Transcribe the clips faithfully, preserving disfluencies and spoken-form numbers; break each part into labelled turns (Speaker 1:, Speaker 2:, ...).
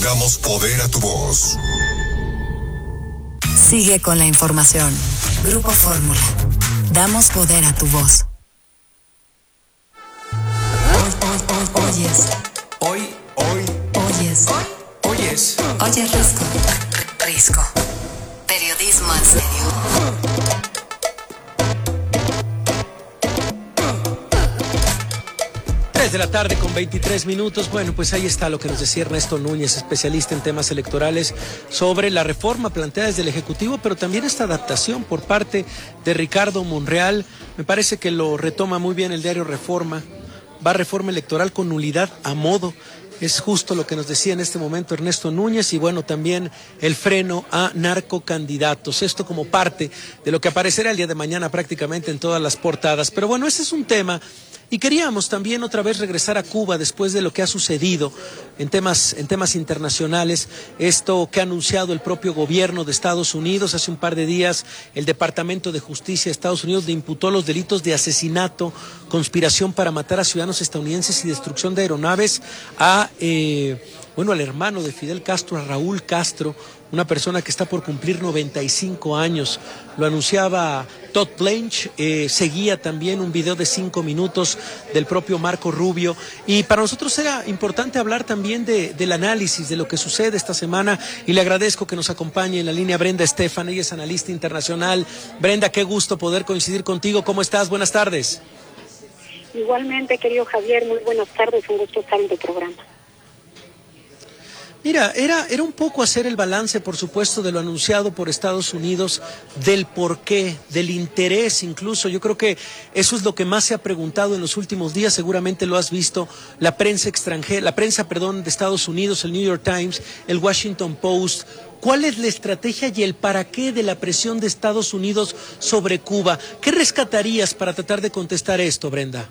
Speaker 1: Damos poder a tu voz.
Speaker 2: Sigue con la información. Grupo Fórmula. Damos poder a tu voz. Hoy, hoy, hoy, oyes.
Speaker 3: Hoy, hoy,
Speaker 2: Oyes.
Speaker 3: hoy, oyes.
Speaker 2: Oye, Risco. Risco. Periodismo en serio.
Speaker 4: tres de la tarde con veintitrés minutos. Bueno, pues ahí está lo que nos decía Ernesto Núñez, especialista en temas electorales, sobre la reforma planteada desde el Ejecutivo, pero también esta adaptación por parte de Ricardo Monreal. Me parece que lo retoma muy bien el diario Reforma. Va reforma electoral con nulidad a modo. Es justo lo que nos decía en este momento Ernesto Núñez, y bueno, también el freno a narcocandidatos. Esto como parte de lo que aparecerá el día de mañana prácticamente en todas las portadas. Pero bueno, ese es un tema. Y queríamos también otra vez regresar a Cuba después de lo que ha sucedido en temas, en temas internacionales. Esto que ha anunciado el propio gobierno de Estados Unidos. Hace un par de días el Departamento de Justicia de Estados Unidos le imputó los delitos de asesinato, conspiración para matar a ciudadanos estadounidenses y destrucción de aeronaves a, eh, bueno, al hermano de Fidel Castro, a Raúl Castro, una persona que está por cumplir noventa y cinco años. Lo anunciaba Todd Blanche, eh, seguía también un video de cinco minutos del propio Marco Rubio. Y para nosotros era importante hablar también de, del análisis de lo que sucede esta semana, y le agradezco que nos acompañe en la línea Brenda Estefan. Ella es analista internacional. Brenda, qué gusto poder coincidir contigo. ¿Cómo estás? Buenas tardes.
Speaker 5: Igualmente, querido Javier, muy buenas tardes, un gusto estar en tu programa.
Speaker 4: Mira, era, era un poco hacer el balance, por supuesto, de lo anunciado por Estados Unidos, del porqué, del interés incluso. Yo creo que eso es lo que más se ha preguntado en los últimos días. Seguramente lo has visto, la prensa extranjera, la prensa, perdón, de Estados Unidos, el New York Times, el Washington Post. ¿Cuál es la estrategia y el para qué de la presión de Estados Unidos sobre Cuba? ¿Qué rescatarías para tratar de contestar esto, Brenda?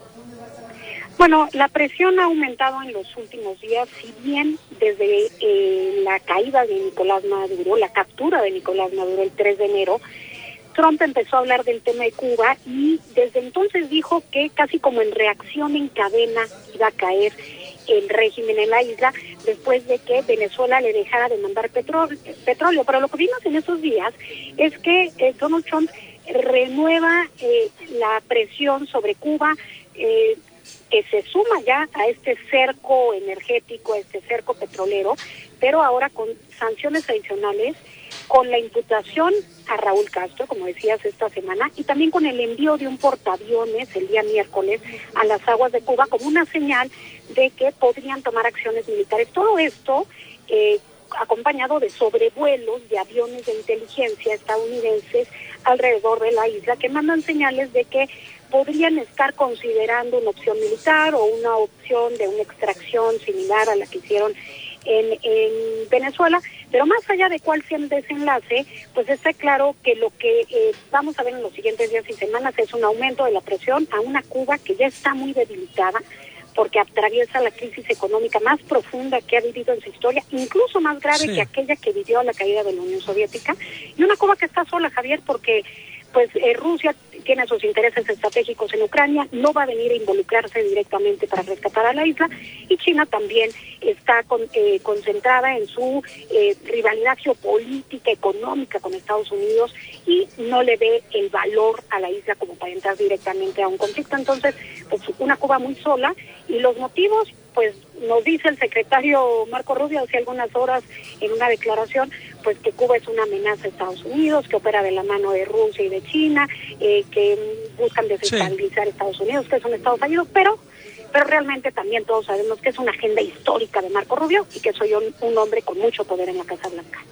Speaker 5: Bueno, la presión ha aumentado en los últimos días, si bien desde eh, la caída de Nicolás Maduro, la captura de Nicolás Maduro el tres de enero, Trump empezó a hablar del tema de Cuba y desde entonces dijo que casi como en reacción en cadena iba a caer el régimen en la isla después de que Venezuela le dejara de mandar petróleo. petróleo. Pero lo que vimos en esos días es que eh, Donald Trump renueva eh, la presión sobre Cuba, eh, que se suma ya a este cerco energético, a este cerco petrolero, pero ahora con sanciones adicionales, con la imputación a Raúl Castro, como decías esta semana, y también con el envío de un portaaviones el día miércoles a las aguas de Cuba como una señal de que podrían tomar acciones militares. Todo esto eh, acompañado de sobrevuelos de aviones de inteligencia estadounidenses alrededor de la isla que mandan señales de que podrían estar considerando una opción militar o una opción de una extracción similar a la que hicieron en, en Venezuela, pero más allá de cuál sea el desenlace, pues está claro que lo que eh, vamos a ver en los siguientes días y semanas es un aumento de la presión a una Cuba que ya está muy debilitada, porque atraviesa la crisis económica más profunda que ha vivido en su historia, incluso más grave sí. que aquella que vivió a la caída de la Unión Soviética, y una Cuba que está sola, Javier, porque pues eh, Rusia tiene sus intereses estratégicos en Ucrania, no va a venir a involucrarse directamente para rescatar a la isla, y China también está con, eh, concentrada en su eh, rivalidad geopolítica, económica con Estados Unidos, y no le ve el valor a la isla como para entrar directamente a un conflicto. Entonces, pues una Cuba muy sola, y los motivos, pues nos dice el secretario Marco Rubio hace algunas horas en una declaración, pues que Cuba es una amenaza a Estados Unidos, que opera de la mano de Rusia y de China, eh, que buscan desestabilizar sí. Estados Unidos, que es un Estado fallido, pero pero realmente también todos sabemos que es una agenda histórica de Marco Rubio y que soy un, un hombre con mucho poder en la Casa Blanca.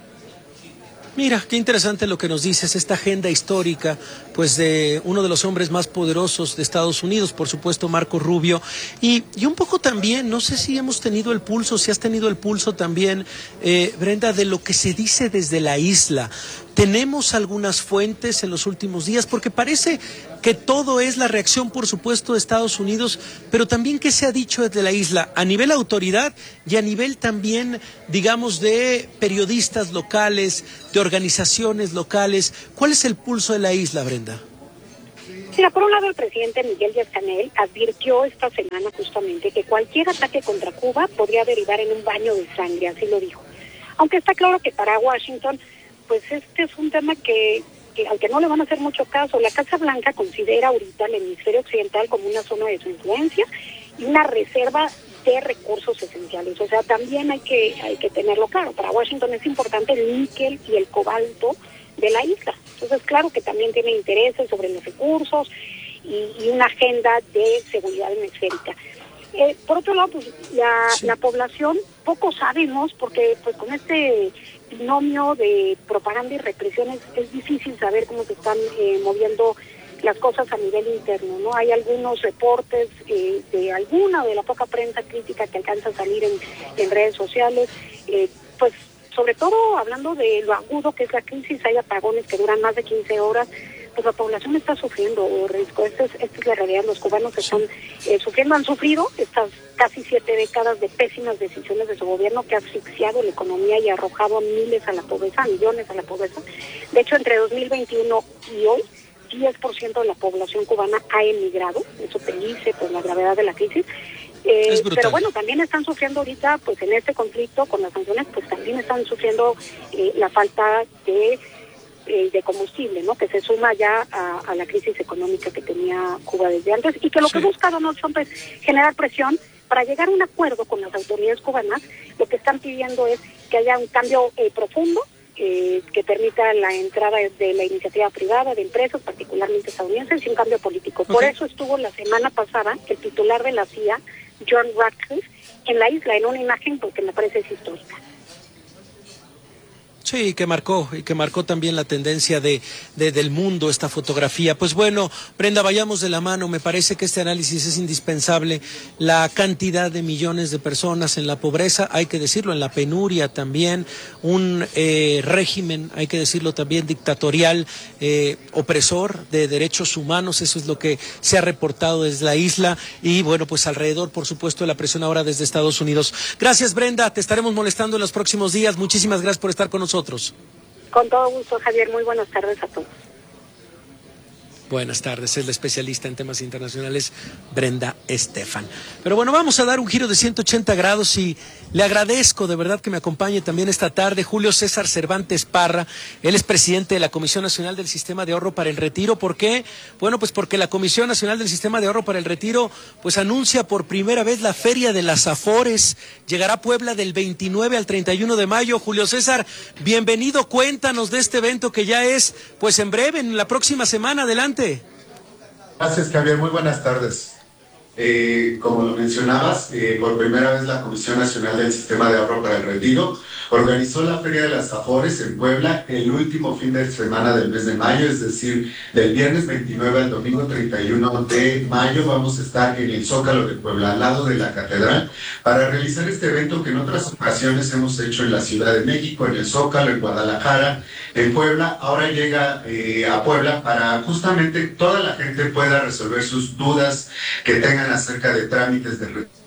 Speaker 4: Mira, qué interesante lo que nos dices, esta agenda histórica, pues de uno de los hombres más poderosos de Estados Unidos, por supuesto, Marco Rubio, y, y un poco también, no sé si hemos tenido el pulso, si has tenido el pulso también, eh, Brenda, de lo que se dice desde la isla. Tenemos algunas fuentes en los últimos días, porque parece que todo es la reacción, por supuesto, de Estados Unidos, pero también qué se ha dicho desde la isla, a nivel autoridad y a nivel también, digamos, de periodistas locales, de organizaciones locales. ¿Cuál es el pulso de la isla, Brenda?
Speaker 5: Mira, por un lado el presidente Miguel Díaz-Canel advirtió esta semana justamente que cualquier ataque contra Cuba podría derivar en un baño de sangre, así lo dijo. Aunque está claro que para Washington, pues este es un tema que, que al que no le van a hacer mucho caso. La Casa Blanca considera ahorita el hemisferio occidental como una zona de su influencia y una reserva de recursos esenciales. O sea, también hay que hay que tenerlo claro. Para Washington es importante el níquel y el cobalto de la isla. Entonces, claro que también tiene intereses sobre los recursos y, y una agenda de seguridad hemisférica. Eh, por otro lado, pues la, sí. la población, poco sabemos, porque pues con este binomio de propaganda y represión es, es difícil saber cómo se están eh, moviendo las cosas a nivel interno, ¿no? Hay algunos reportes eh, de alguna o de la poca prensa crítica que alcanza a salir en, en redes sociales, eh, pues sobre todo hablando de lo agudo que es la crisis, hay apagones que duran más de quince horas, pues la población está sufriendo riesgo. Esta es, esta es la realidad, los cubanos están eh, sufriendo, han sufrido estas casi siete décadas de pésimas decisiones de su gobierno que ha asfixiado la economía y ha arrojado a miles a la pobreza, a millones a la pobreza. De hecho, entre dos mil veintiuno y hoy, diez por ciento de la población cubana ha emigrado, eso te dice por la gravedad de la crisis. Eh, pero bueno, también están sufriendo ahorita, pues en este conflicto con las sanciones, pues también están sufriendo eh, la falta de, eh, de combustible, ¿no? Que se suma ya a, a la crisis económica que tenía Cuba desde antes y que lo sí. que busca Donald Trump es generar presión para llegar a un acuerdo con las autoridades cubanas. Lo que están pidiendo es que haya un cambio eh, profundo eh, que permita la entrada de la iniciativa privada, de empresas, particularmente estadounidenses, y un cambio político. Okay. Por eso estuvo la semana pasada el titular de la C I A, John Ratcliffe, en la isla, en una imagen porque me parece es histórica.
Speaker 4: Sí, que marcó, y que marcó también la tendencia de, de del mundo esta fotografía. Pues bueno, Brenda, vayamos de la mano. Me parece que este análisis es indispensable. La cantidad de millones de personas en la pobreza, hay que decirlo, en la penuria también, un eh, régimen, hay que decirlo también, dictatorial, eh, opresor de derechos humanos. Eso es lo que se ha reportado desde la isla y bueno, pues alrededor, por supuesto, de la presión ahora desde Estados Unidos. Gracias, Brenda. Te estaremos molestando en los próximos días. Muchísimas gracias por estar con nosotros.
Speaker 5: Con todo gusto, Javier. Muy buenas tardes a todos.
Speaker 4: Buenas tardes, es la especialista en temas internacionales Brenda Estefan. Pero bueno, vamos a dar un giro de ciento ochenta grados y le agradezco de verdad que me acompañe también esta tarde Julio César Cervantes Parra. Él es presidente de la Comisión Nacional del Sistema de Ahorro para el Retiro. ¿Por qué? Bueno, pues porque la Comisión Nacional del Sistema de Ahorro para el Retiro pues anuncia por primera vez la Feria de las Afores. Llegará a Puebla del veintinueve al treinta y uno de mayo. Julio César, bienvenido, cuéntanos de este evento que ya es pues en breve, en la próxima semana. Adelante.
Speaker 6: Gracias, Javier. Muy buenas tardes. Eh, como lo mencionabas, eh, por primera vez la Comisión Nacional del Sistema de Ahorro para el Retiro organizó la Feria de las Afores en Puebla el último fin de semana del mes de mayo, es decir, del viernes veintinueve al domingo treinta y uno de mayo. Vamos a estar en el Zócalo de Puebla, al lado de la Catedral, para realizar este evento que en otras ocasiones hemos hecho en la Ciudad de México, en el Zócalo, en Guadalajara, en Puebla. Ahora llega eh, a Puebla para justamente toda la gente pueda resolver sus dudas que tengan acerca de trámites de retiro.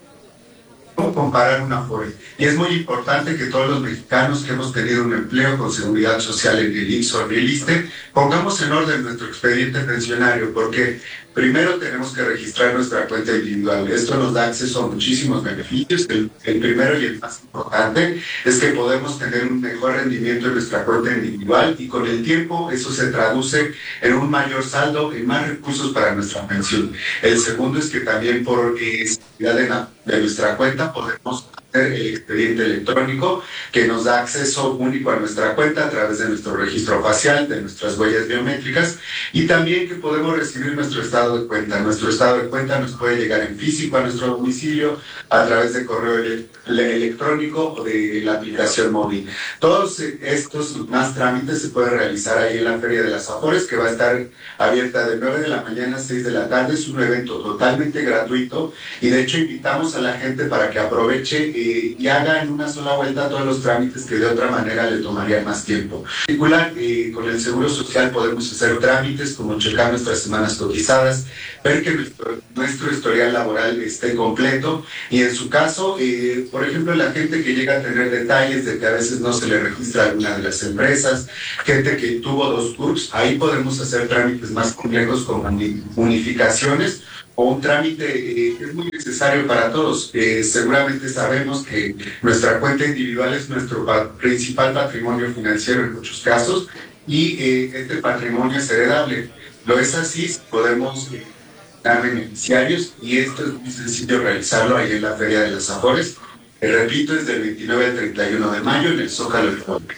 Speaker 6: ¿Cómo comparar una Afore? Y es muy importante que todos los mexicanos que hemos tenido un empleo con seguridad social en el I M S S o en el ISSSTE, pongamos en orden nuestro expediente pensionario, porque primero tenemos que registrar nuestra cuenta individual. Esto nos da acceso a muchísimos beneficios. El, el primero y el más importante es que podemos tener un mejor rendimiento en nuestra cuenta individual y con el tiempo eso se traduce en un mayor saldo, en más recursos para nuestra pensión. El segundo es que también por eh, seguridad de, la, de nuestra cuenta podemos hacer el expediente electrónico que nos da acceso único a nuestra cuenta a través de nuestro registro facial, de nuestras huellas biométricas, y también que podemos recibir nuestro estado de cuenta. Nuestro estado de cuenta nos puede llegar en físico a nuestro domicilio a través de correo ele electrónico o de la aplicación móvil. Todos estos más trámites se pueden realizar ahí en la Feria de las Afores, que va a estar abierta de nueve de la mañana a seis de la tarde. Es un evento totalmente gratuito y de hecho invitamos a la gente para que aproveche eh, y haga en una sola vuelta todos los trámites que de otra manera le tomarían más tiempo. En particular, eh, con el Seguro Social podemos hacer trámites como checar nuestras semanas cotizadas, ver que nuestro, nuestro historial laboral esté completo y en su caso, eh, por ejemplo, la gente que llega a tener detalles de que a veces no se le registra alguna de las empresas, gente que tuvo dos C U R Ps, ahí podemos hacer trámites más complejos como unificaciones o un trámite eh, que es muy necesario para todos. Eh, seguramente sabemos que nuestra cuenta individual es nuestro pa- principal patrimonio financiero en muchos casos y eh, este patrimonio es heredable. Lo es así, podemos eh, dar beneficiarios y esto es muy sencillo realizarlo ahí en la Feria de las Afores. Eh, repito, es del veintinueve al treinta y uno de mayo en el Zócalo de Puebla.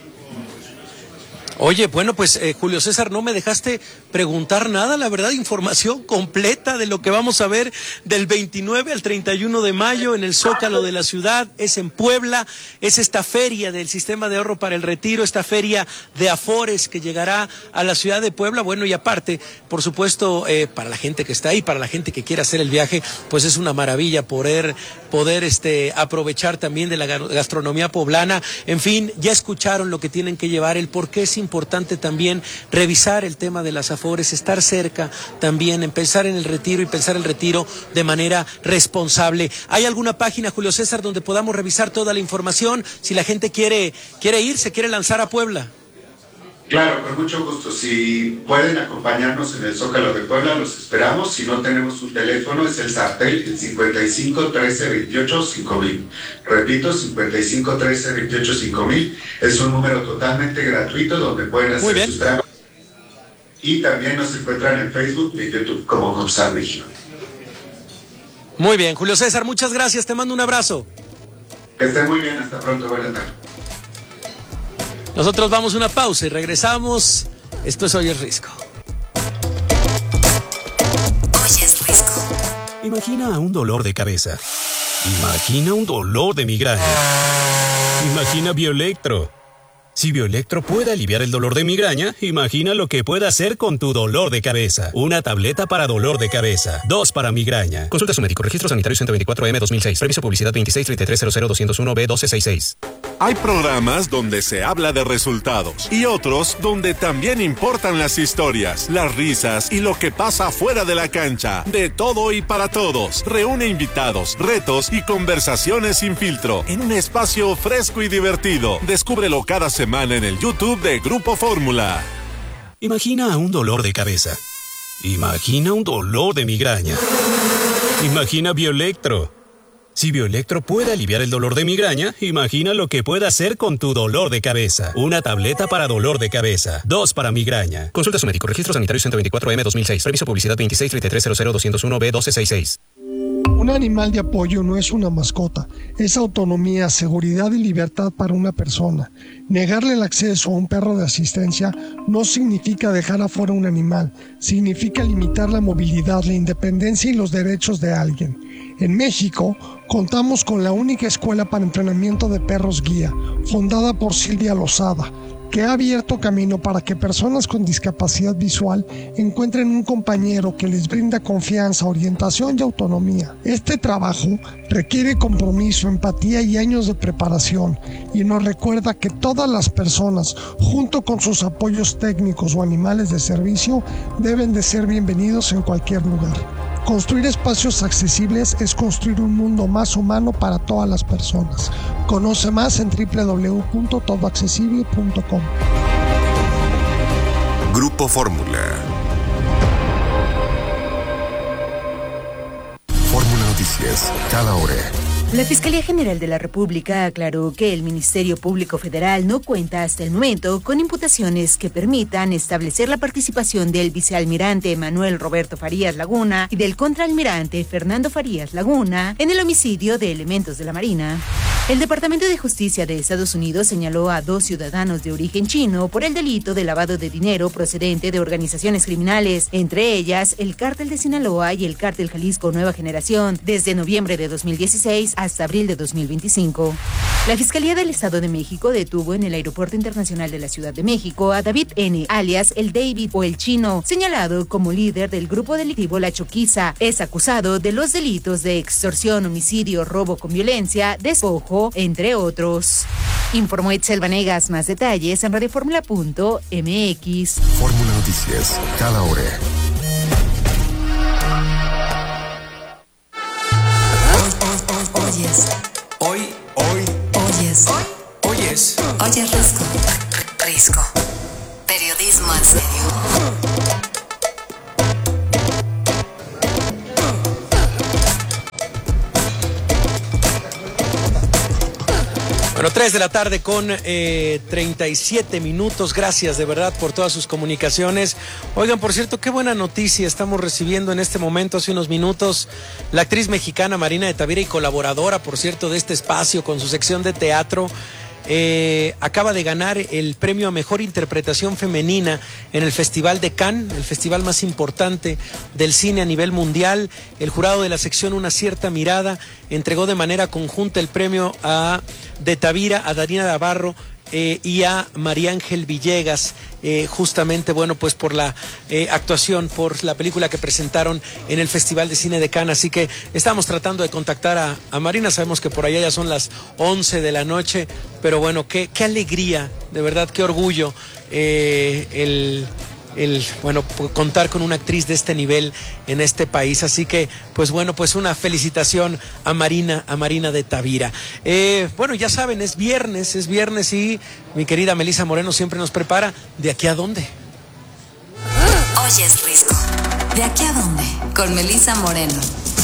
Speaker 4: Oye, bueno, pues eh, Julio César, no me dejaste preguntar nada, la verdad, información completa de lo que vamos a ver del veintinueve al treinta y uno de mayo en el Zócalo de la ciudad, es en Puebla, es esta feria del Sistema de Ahorro para el Retiro, esta feria de Afores que llegará a la ciudad de Puebla, bueno, y aparte, por supuesto, eh, para la gente que está ahí, para la gente que quiera hacer el viaje, pues es una maravilla poder, poder este, aprovechar también de la gastronomía poblana, en fin, ya escucharon lo que tienen que llevar, el por qué es importante también revisar el tema de las Afores, estar cerca también, pensar en el retiro y pensar el retiro de manera responsable. ¿Hay alguna página, Julio César, donde podamos revisar toda la información si la gente quiere, quiere ir, se quiere lanzar a Puebla?
Speaker 6: Claro, con mucho gusto. Si pueden acompañarnos en el Zócalo de Puebla, los esperamos. Si no tenemos un teléfono, es el Sartel, el cincuenta y cinco, trece, veintiocho, cinco mil. Repito, cincuenta y cinco, trece, veintiocho, cinco mil. Es un número totalmente gratuito donde pueden hacer sus trámites. Y también nos encuentran en Facebook y YouTube como Comsar México.
Speaker 4: Muy bien, Julio César, muchas gracias. Te mando un abrazo.
Speaker 6: Que estén muy bien. Hasta pronto. Buenas tardes.
Speaker 4: Nosotros vamos a una pausa y regresamos. Esto es Hoy es Risco.
Speaker 2: Hoy es Risco.
Speaker 7: Imagina un dolor de cabeza. Imagina un dolor de migraña. Imagina Bioelectro. Si Bioelectro puede aliviar el dolor de migraña, imagina lo que puede hacer con tu dolor de cabeza. Una tableta para dolor de cabeza. Dos para migraña. Consulta a su médico. Registro sanitario ciento veinticuatro M dos mil seis. Previso publicidad veintiséis treinta y tres cero cero doscientos uno B doce sesenta y seis.
Speaker 8: Hay programas donde se habla de resultados y otros donde también importan las historias, las risas y lo que pasa fuera de la cancha. De todo y para todos. Reúne invitados, retos y conversaciones sin filtro en un espacio fresco y divertido. Descúbrelo cada semana en el YouTube de Grupo Fórmula.
Speaker 7: Imagina un dolor de cabeza. Imagina un dolor de migraña. Imagina Bioelectro. Si Bioelectro puede aliviar el dolor de migraña, imagina lo que puede hacer con tu dolor de cabeza. Una tableta para dolor de cabeza. Dos para migraña. Consulta a su médico. Registro sanitario ciento veinticuatro M dos mil seis. Previso publicidad veintiséis treinta y tres cero cero doscientos uno B doce sesenta y seis.
Speaker 9: Un animal de apoyo no es una mascota, es autonomía, seguridad y libertad para una persona. Negarle el acceso a un perro de asistencia no significa dejar afuera un animal, significa limitar la movilidad, la independencia y los derechos de alguien. En México, contamos con la única escuela para entrenamiento de perros guía, fundada por Silvia Lozada, que ha abierto camino para que personas con discapacidad visual encuentren un compañero que les brinda confianza, orientación y autonomía. Este trabajo requiere compromiso, empatía y años de preparación, y nos recuerda que todas las personas, junto con sus apoyos técnicos o animales de servicio, deben de ser bienvenidos en cualquier lugar. Construir espacios accesibles es construir un mundo más humano para todas las personas. Conoce más en doble u doble u doble u punto todo accesible punto com.
Speaker 1: Grupo Fórmula. Fórmula Noticias, cada hora.
Speaker 10: La Fiscalía General de la República aclaró que el Ministerio Público Federal no cuenta hasta el momento con imputaciones que permitan establecer la participación del vicealmirante Manuel Roberto Farías Laguna y del contraalmirante Fernando Farías Laguna en el homicidio de elementos de la Marina. El Departamento de Justicia de Estados Unidos señaló a dos ciudadanos de origen chino por el delito de lavado de dinero procedente de organizaciones criminales, entre ellas el Cártel de Sinaloa y el Cártel Jalisco Nueva Generación, desde noviembre de dos mil dieciséis hasta abril de dos mil veinticinco. La Fiscalía del Estado de México detuvo en el Aeropuerto Internacional de la Ciudad de México a David N., alias el David o el Chino, señalado como líder del grupo delictivo La Choquiza. Es acusado de los delitos de extorsión, homicidio, robo con violencia, despojo, entre otros. Informó Itzel Vanegas. Más detalles en radioformula punto m x.
Speaker 1: Fórmula Noticias, cada hora.
Speaker 2: Oyes.
Speaker 3: Hoy, hoy,
Speaker 2: Oyes.
Speaker 3: oyes.
Speaker 2: Oyes Risco. Risco. Periodismo en serio.
Speaker 4: Bueno, tres de la tarde con eh, treinta y siete minutos. Gracias de verdad por todas sus comunicaciones. Oigan, por cierto, qué buena noticia estamos recibiendo en este momento, hace unos minutos. La actriz mexicana Marina de Tavira y colaboradora, por cierto, de este espacio con su sección de teatro, eh, acaba de ganar el premio a Mejor Interpretación Femenina en el Festival de Cannes, el festival más importante del cine a nivel mundial. El jurado de la sección Una Cierta Mirada entregó de manera conjunta el premio a de Tavira, a Darina Navarro eh, y a María Ángel Villegas, eh, justamente, bueno, pues por la eh, actuación, por la película que presentaron en el Festival de Cine de Cannes. Así que estamos tratando de contactar a, a Marina, sabemos que por allá ya son las once de la noche, pero bueno, qué, qué alegría, de verdad, qué orgullo eh, el... el, bueno, contar con una actriz de este nivel en este país. Así que, pues bueno, pues una felicitación a Marina, a Marina de Tavira. Eh, bueno, ya saben, es viernes, es viernes y mi querida Melissa Moreno siempre nos prepara. ¿De aquí a dónde?
Speaker 2: Oyes Risco. ¿De aquí a dónde? Con Melissa Moreno.